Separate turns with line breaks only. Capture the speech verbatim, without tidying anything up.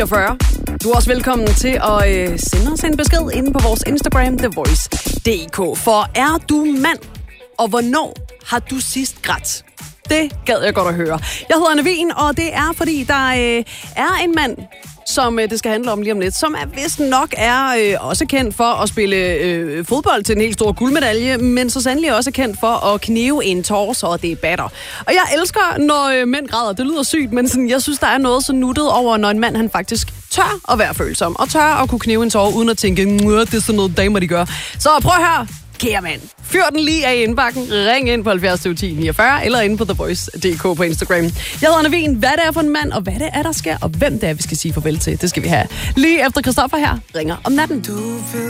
fyrre. Du er også velkommen til at øh, sende os en besked inde på vores Instagram, The Voice punktum d k. For er du mand, og hvornår har du sidst grædt? Det gad jeg godt at høre. Jeg hedder Anne Wien, og det er, fordi der øh, er en mand, som øh, det skal handle om lige om lidt, som er vist nok er øh, også kendt for at spille øh, fodbold til en helt stor guldmedalje, men så sandelig også kendt for at knive en torso, og det er batter. Og jeg elsker, når øh, mænd græder. Det lyder sygt, men sådan, jeg synes, der er noget så nuttet over, når en mand han faktisk tør at være følsom, og tør at kunne knive en tår, uden at tænke, det er sådan noget damer, de gør. Så prøv at høre. Kære mand, fyr den lige af indbakken. Ring ind på halvfjerds tyve ti niogfyrre eller ind på The Voice punktum d k på Instagram. Jeg hedder Anne Wien. Hvad det er for en mand, og hvad det er, der sker, og hvem det er, vi skal sige farvel til, det skal vi have. Lige efter Christoffer her ringer om natten.